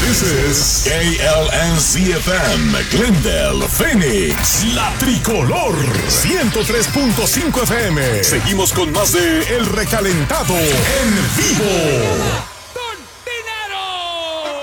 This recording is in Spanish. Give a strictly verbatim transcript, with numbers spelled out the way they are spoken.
This is K L N C F M, Glendale, Phoenix, La Tricolor, ciento tres punto cinco F M. Seguimos con más de El Recalentado en vivo.